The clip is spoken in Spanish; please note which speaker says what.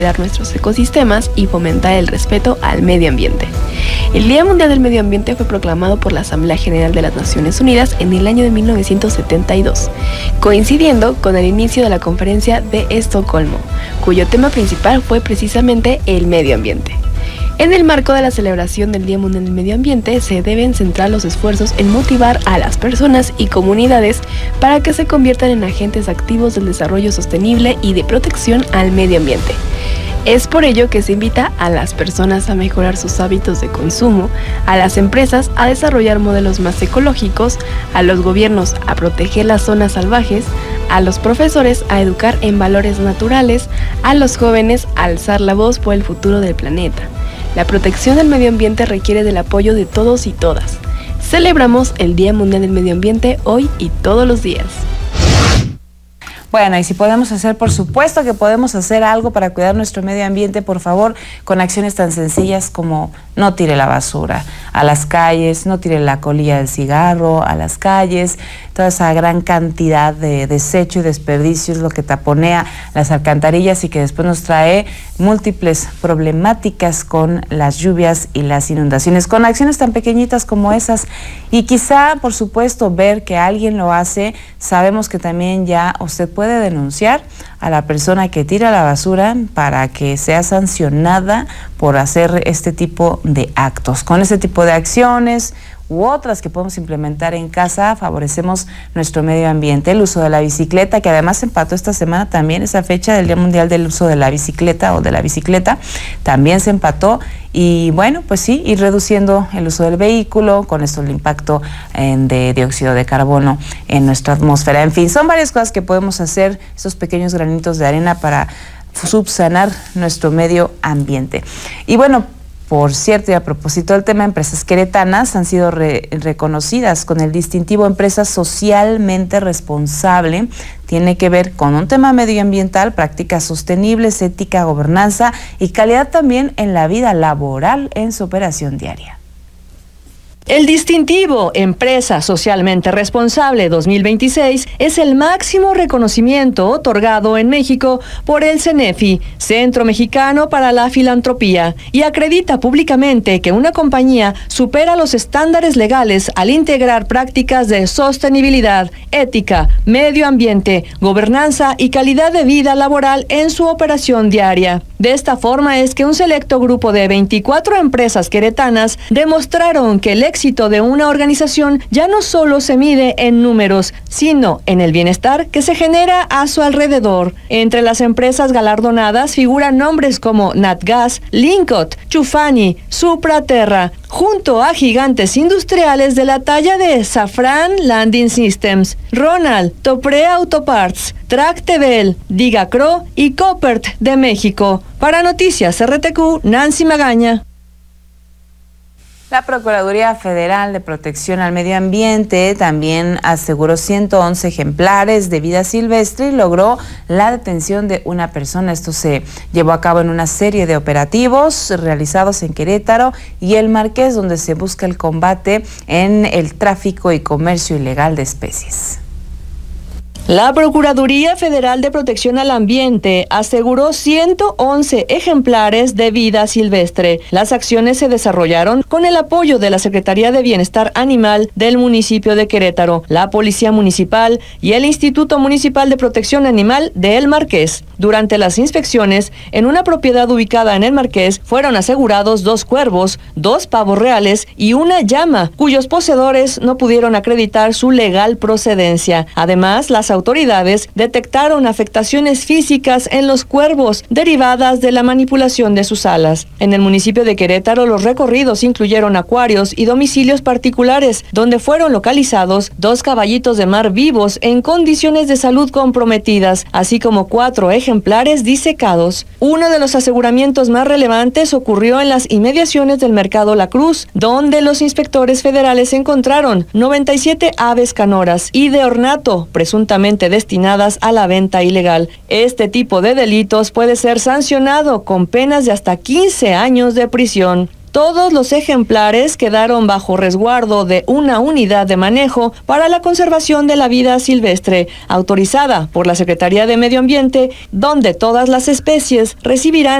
Speaker 1: cuidar nuestros ecosistemas y fomentar el respeto al medio ambiente. El Día Mundial del Medio Ambiente fue proclamado por la Asamblea General de las Naciones Unidas en el año de 1972, coincidiendo con el inicio de la Conferencia de Estocolmo, cuyo tema principal fue precisamente el medio ambiente. En el marco de la celebración del Día Mundial del Medio Ambiente, se deben centrar los esfuerzos en motivar a las personas y comunidades para que se conviertan en agentes activos del desarrollo sostenible y de protección al medio ambiente. Es por ello que se invita a las personas a mejorar sus hábitos de consumo, a las empresas a desarrollar modelos más ecológicos, a los gobiernos a proteger las zonas salvajes, a los profesores a educar en valores naturales, a los jóvenes a alzar la voz por el futuro del planeta. La protección del medio ambiente requiere del apoyo de todos y todas. Celebramos el Día Mundial del Medio Ambiente hoy y todos los días.
Speaker 2: Bueno, y si podemos hacer, por supuesto que podemos hacer algo para cuidar nuestro medio ambiente, por favor, con acciones tan sencillas como no tire la basura a las calles, no tire la colilla del cigarro a las calles, toda esa gran cantidad de desecho y desperdicio es lo que taponea las alcantarillas y que después nos trae múltiples problemáticas con las lluvias y las inundaciones, con acciones tan pequeñitas como esas. Y quizá, por supuesto, ver que alguien lo hace, sabemos que también ya usted puede denunciar a la persona que tira la basura para que sea sancionada por hacer este tipo de actos. Con este tipo de acciones u otras que podemos implementar en casa, favorecemos nuestro medio ambiente. El uso de la bicicleta, que además empató esta semana también esa fecha del Día Mundial del Uso de la Bicicleta o de la bicicleta, también se empató. Y bueno, pues sí, ir reduciendo el uso del vehículo, con esto el impacto de dióxido de carbono en nuestra atmósfera. En fin, son varias cosas que podemos hacer, esos pequeños granitos de arena para subsanar nuestro medio ambiente. Y bueno, por cierto, y a propósito del tema, empresas queretanas han sido reconocidas con el distintivo Empresa Socialmente Responsable. Tiene que ver con un tema medioambiental, prácticas sostenibles, ética, gobernanza y calidad también en la vida laboral en su operación diaria.
Speaker 3: El distintivo Empresa Socialmente Responsable 2026 es el máximo reconocimiento otorgado en México por el CENEFI, Centro Mexicano para la Filantropía, y acredita públicamente que una compañía supera los estándares legales al integrar prácticas de sostenibilidad, ética, medio ambiente, gobernanza y calidad de vida laboral en su operación diaria. De esta forma es que un selecto grupo de 24 empresas queretanas demostraron que el éxito de una organización ya no solo se mide en números, sino en el bienestar que se genera a su alrededor. Entre las empresas galardonadas figuran nombres como Natgas, Lincot, Chufani, Supraterra, junto a gigantes industriales de la talla de Safran Landing Systems, Ronald, Topre Autoparts, Tractebel, Digacro y Coppert de México. Para Noticias RTQ, Nancy Magaña.
Speaker 2: La Procuraduría Federal de Protección al Medio Ambiente también aseguró 111 ejemplares de vida silvestre y logró la detención de una persona. Esto se llevó a cabo en una serie de operativos realizados en Querétaro y El Marqués, donde se busca el combate en el tráfico y comercio ilegal de especies.
Speaker 3: La Procuraduría Federal de Protección al Ambiente aseguró 111 ejemplares de vida silvestre. Las acciones se desarrollaron con el apoyo de la Secretaría de Bienestar Animal del municipio de Querétaro, la Policía Municipal y el Instituto Municipal de Protección Animal de El Marqués. Durante las inspecciones, en una propiedad ubicada en El Marqués, fueron asegurados 2 cuervos, 2 pavos reales y una llama, cuyos poseedores no pudieron acreditar su legal procedencia. Además, las autoridades detectaron afectaciones físicas en los cuervos derivadas de la manipulación de sus alas. En el municipio de Querétaro, los recorridos incluyeron acuarios y domicilios particulares, donde fueron localizados 2 caballitos de mar vivos en condiciones de salud comprometidas, así como 4 ejemplares disecados. Uno de los aseguramientos más relevantes ocurrió en las inmediaciones del Mercado La Cruz, donde los inspectores federales encontraron 97 aves canoras y de ornato, presuntamente destinadas a la venta ilegal. Este tipo de delitos puede ser sancionado con penas de hasta 15 años de prisión. Todos los ejemplares quedaron bajo resguardo de una unidad de manejo para la conservación de la vida silvestre, autorizada por la Secretaría de Medio Ambiente, donde todas las especies recibirán